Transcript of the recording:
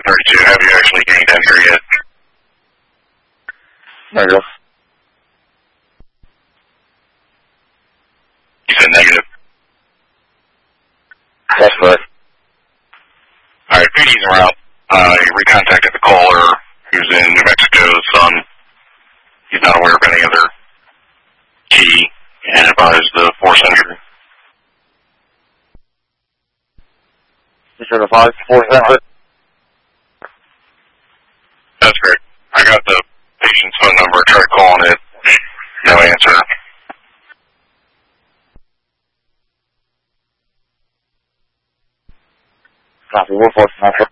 32. Have you actually gained entry yet? Negative. You said negative. That's correct. Alright, PD's en route. You recontacted the caller who's in New Mexico. He's not aware of any other key and advised the force entry. You said the 5-4 That's great. I got the patient's phone number. Tried calling it. No answer. Copy. We'll force an answer.